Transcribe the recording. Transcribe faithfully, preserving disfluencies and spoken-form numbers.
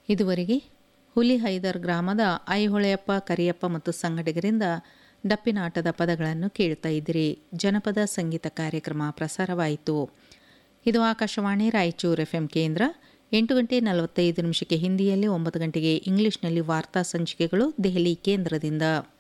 ಇದುವರೆಗೆ ಹುಲಿಹೈದರ್ ಗ್ರಾಮದ ಐಹೊಳೆಯಪ್ಪ ಕರಿಯಪ್ಪ ಮತ್ತು ಸಂಗಡಿಗರಿಂದ ಡಪ್ಪಿನಾಟದ ಪದಗಳನ್ನು ಕೇಳ್ತಾ ಇದ್ದಿರಿ. ಜನಪದ ಸಂಗೀತ ಕಾರ್ಯಕ್ರಮ ಪ್ರಸಾರವಾಯಿತು. ಇದು ಆಕಾಶವಾಣಿ ರಾಯಚೂರು ಎಫ್ ಎಂ ಕೇಂದ್ರ. ಎಂಟು ಗಂಟೆ ನಲವತ್ತೈದು ನಿಮಿಷಕ್ಕೆ ಹಿಂದಿಯಲ್ಲಿ, ಒಂಬತ್ತು ಗಂಟೆಗೆ ಇಂಗ್ಲಿಷ್ನಲ್ಲಿ ವಾರ್ತಾ ಸಂಚಿಕೆಗಳು ದೆಹಲಿ ಕೇಂದ್ರದಿಂದ.